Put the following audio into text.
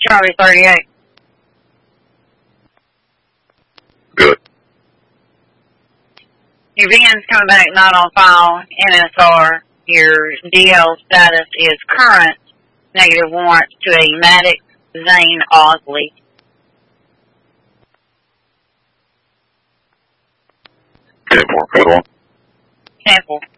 Charlie 38. Good. Your VN's coming back not on file, NSR. Your DL status is current, negative warrants to a Maddox Zane Osley. 10-4, code 1. 10-4.